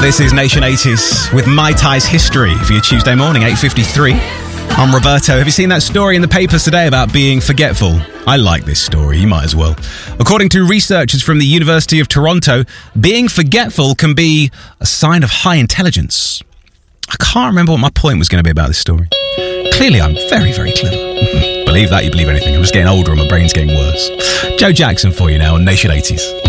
This is Nation 80s with Mai Tai's History for your Tuesday morning, 8:53. I'm Roberto. Have you seen that story in the papers today about being forgetful? I like this story, you might as well. According to researchers from the University of Toronto, being forgetful can be a sign of high intelligence. I can't remember what my point was going to be about this story. Clearly, I'm very, very clever. Believe that, you believe anything. I'm just getting older and my brain's getting worse. Joe Jackson for you now on Nation 80s.